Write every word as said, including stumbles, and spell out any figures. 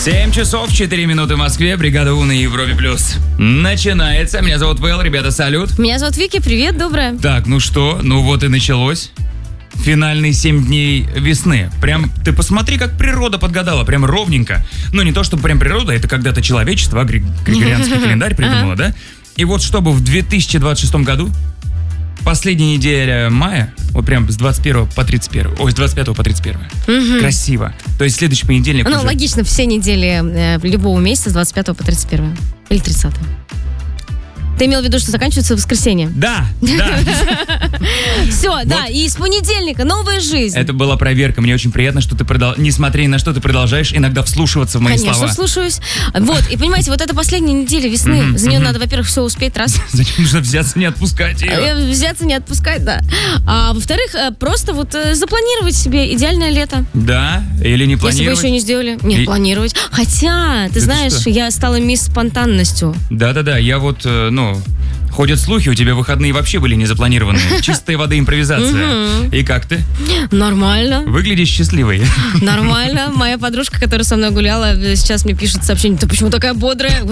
семь часов четыре минуты в Москве. Бригада У на Европе Плюс начинается. Меня зовут Вэл, ребята, салют. Меня зовут Вики, привет, доброе. Так, ну что, ну вот и началось. Финальные семь дней весны. Прям, ты посмотри, как природа подгадала, прям ровненько. Ну, не то, чтобы прям природа, это когда-то человечество, а григорианский календарь придумало, да? И вот чтобы в две тысячи двадцать шестом году, последняя неделя мая, вот прям с двадцать первого по тридцать первое, ой, с двадцать пятого по тридцать первое. Угу. Красиво. То есть следующий понедельник Ну, уже... логично, все недели э, любого месяца с двадцать пятого по тридцать первое. Или тридцатое. Ты имел в виду, что заканчивается воскресенье? Да, да. Все, да, и с понедельника новая жизнь. Это была проверка. Мне очень приятно, что ты, продол... несмотря ни на что, ты продолжаешь иногда вслушиваться в мои Конечно, слова. Конечно, слушаюсь. Вот, и понимаете, вот это последняя неделя весны. За нее надо, во-первых, все успеть, раз. Зачем нужно взяться, не отпускать ее? Взяться, не отпускать, да. А во-вторых, просто вот запланировать себе идеальное лето. Да, или не планировать. Если вы еще не сделали. Нет, И... планировать. Хотя, ты Это знаешь, что? я стала мисс спонтанностью. Да-да-да, я вот, ну... Ходят слухи, у тебя выходные вообще были не запланированные. Чистой воды импровизация. И как ты? Нормально. Выглядишь счастливой. Нормально. Моя подружка, которая со мной гуляла, сейчас мне пишет сообщение: ты почему такая бодрая?